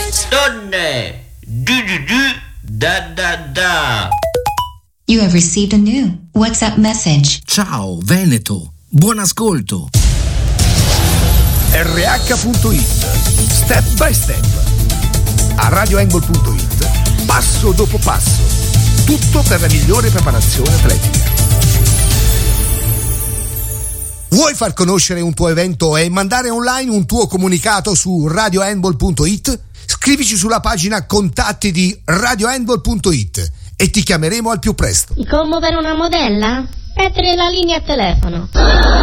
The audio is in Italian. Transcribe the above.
Donne, da. You have received a new WhatsApp message. Ciao Veneto, buon ascolto. RH.it, step by step. A radioangle.it, passo dopo passo. Tutto per la migliore preparazione atletica. Vuoi far conoscere un tuo evento e mandare online un tuo comunicato su radiohandball.it? Scrivici sulla pagina contatti di radiohandball.it e ti chiameremo al più presto. Combo per una modella? Mettere la linea a telefono.